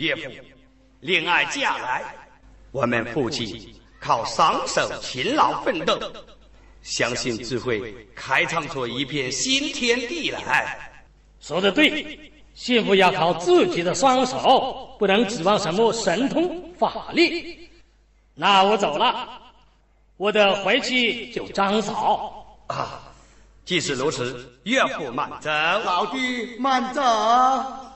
岳父，恋爱嫁来，我们夫妻靠双手勤劳奋斗，相信只会开创出一片新天地来。 说得对，幸福要靠自己的双手，不能指望什么神通法力。那我走了，我得回去救张嫂。 既是如此，岳父慢走。 老弟慢走。